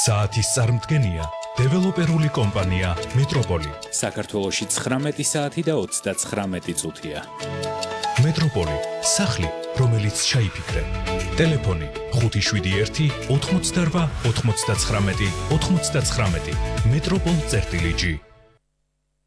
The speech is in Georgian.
საათის წარმდგენია დეველოპერული კომპანია მეტროპოლი. საქართველოში 19 საათი და 39 წუთია. მეტროპოლი, სახლი, რომელიც ჩაიფიქრე. ტელეფონი 571 88 99 99. მეტროპოლ.gi